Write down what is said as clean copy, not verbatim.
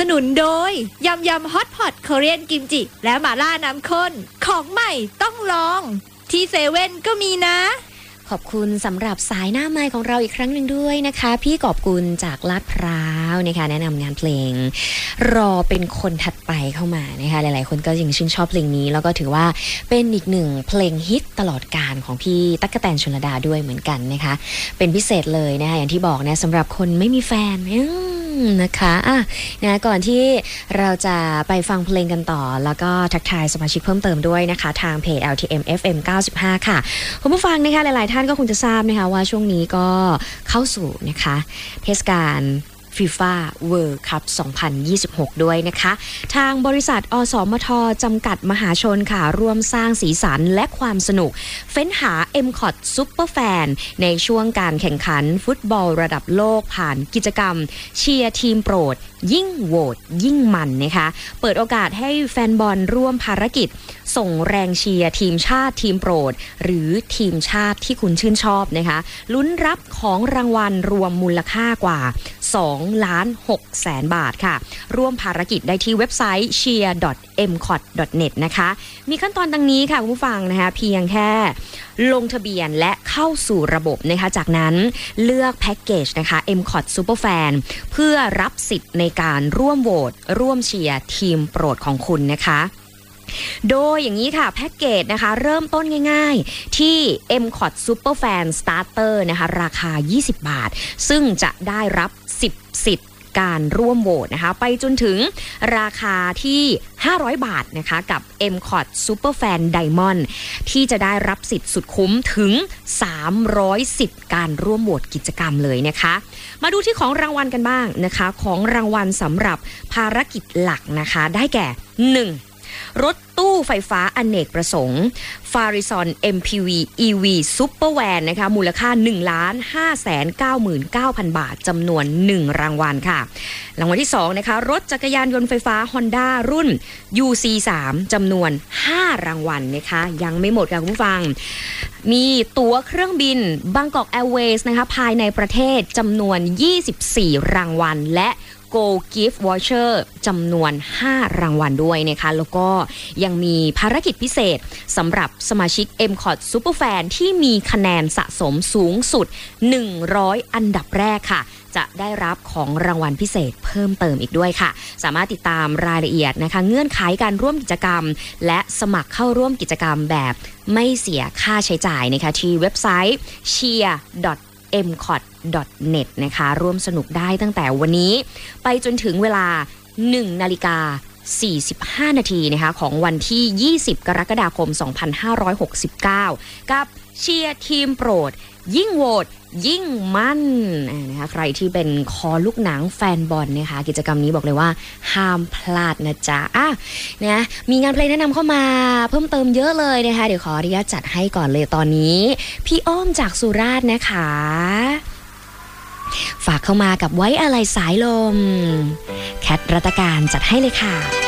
นุนโดยยำฮอตพอตเกาหลีกิมจิและหม่าล่าน้ำข้นของใหม่ต้องลองที่เซเว่นก็มีนะขอบคุณสำหรับสายหน้าไมค์ของเราอีกครั้งหนึ่งด้วยนะคะพี่กอบกุลจากลาดพร้าวนะคะแนะนำงานเพลงรอเป็นคนถัดไปเข้ามานะคะหลายๆคนก็ยังชื่นชอบเพลงนี้แล้วก็ถือว่าเป็นอีกหนึ่งเพลงฮิตตลอดกาลของพี่ตั๊กแตนชลดาด้วยเหมือนกันนะคะเป็นพิเศษเลยนะคะอย่างที่บอกนะสำหรับคนไม่มีแฟนนะคะนะก่อนที่เราจะไปฟังเพลงกันต่อแล้วก็ทักทายสมาชิกเพิ่มเติมด้วยนะคะทางเพจ LTM FM 95 ค่ะคุณผู้ฟังนะคะหลายๆท่านก็คงจะทราบนะคะว่าช่วงนี้ก็เข้าสู่นะคะเทศกาลFIFA World Cup 2026 ด้วยนะคะทางบริษัทอสมทจำกัดมหาชนค่ะร่วมสร้างสีสันและความสนุกเฟ้นหา MCOT Super Fan ในช่วงการแข่งขันฟุตบอลระดับโลกผ่านกิจกรรมเชียร์ทีมโปรดยิ่งโหวตยิ่งมันนะคะเปิดโอกาสให้แฟนบอลร่วมภารกิจส่งแรงเชียร์ทีมชาติทีมโปรดหรือทีมชาติที่คุณชื่นชอบนะคะลุ้นรับของรางวัลรวมมูลค่ากว่า2,600,000 บาทค่ะร่วมภารกิจได้ที่เว็บไซต์ cheer.mcot.net นะคะมีขั้นตอนดังนี้ค่ะคุณผู้ฟังนะคะเพียงแค่ลงทะเบียนและเข้าสู่ระบบนะคะจากนั้นเลือกแพ็กเกจนะคะ MCOT Superfan เพื่อรับสิทธิ์ในการร่วมโหวตร่วมเชียร์ทีมโปรดของคุณนะคะโดยอย่างนี้ค่ะแพ็กเกจนะคะเริ่มต้นง่ายๆที่ MCOT Superfan Starter นะคะราคา20 บาทซึ่งจะได้รับ10 สิทธิ์การร่วมโหวตนะคะไปจนถึงราคาที่500 บาทนะคะกับ MCOT Superfan Diamond ที่จะได้รับสิทธิ์สุดคุ้มถึง300 สิทธิ์การร่วมโหวตกิจกรรมเลยนะคะมาดูที่ของรางวัลกันบ้างนะคะของรางวัลสำหรับภารกิจหลักนะคะได้แก่ 1. รถตู้ไฟฟ้าอเนกประสงค์ Farizon MPV EV Super Van นะคะมูลค่า 1,599,000 บาทจำนวน1รางวัลค่ะรางวัลที่2นะคะรถจักรยานยนต์ไฟฟ้า Honda รุ่น UC3 จำนวน5รางวัลนะคะยังไม่หมดค่ะคุณผู้ฟังมีตั๋วเครื่องบิน Bangkok Airways นะคะภายในประเทศจำนวน24รางวัลและGo Gift Voucher จำนวน5รางวัลด้วยนะคะแล้วก็ยังมีภารกิจพิเศษสำหรับสมาชิก MCOT Superfan ที่มีคะแนนสะสมสูงสุด100อันดับแรกค่ะจะได้รับของรางวัลพิเศษเพิ่มเติมอีกด้วยค่ะสามารถติดตามรายละเอียดนะคะเงื่อนไขการร่วมกิจกรรมและสมัครเข้าร่วมกิจกรรมแบบไม่เสียค่าใช้จ่ายนะคะที่เว็บไซต์ cheer.mcot.net นะคะร่วมสนุกได้ตั้งแต่วันนี้ไปจนถึงเวลา 1:45 นาทีนะคะของวันที่20กรกฎาคม2569กับเชียร์ทีมโปรดยิ่งโหวตยิ่งมั่นนะคะใครที่เป็นคอลูกหนังแฟนบอลนะคะกิจกรรมนี้บอกเลยว่าห้ามพลาดนะจ๊ะนะมีงานเพลงแนะนำเข้ามาเพิ่มเติมเยอะเลยนะคะเดี๋ยวขออนุญาตจัดให้ก่อนเลยตอนนี้พี่อ้อมจากสุราษฎร์นะคะฝากเข้ามากับไว้อะไรสายลมแคทรัตการจัดให้เลยค่ะ